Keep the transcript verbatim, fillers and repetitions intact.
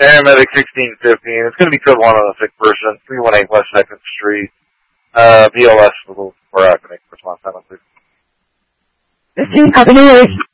Aramedic sixteen fifteen. It's going to be code one on the sick person. three one eight West second Street. Uh, B L S for Acme. Response time, please. fifteen, Happy New Year's.